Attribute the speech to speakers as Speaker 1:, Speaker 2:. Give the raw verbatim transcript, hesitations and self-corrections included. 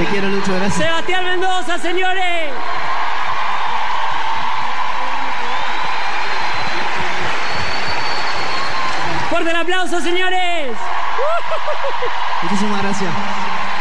Speaker 1: Te quiero, Lucho, gracias.
Speaker 2: Sebastián Mendoza, señores. Fuerte el aplauso, señores.
Speaker 1: Muchísimas gracias.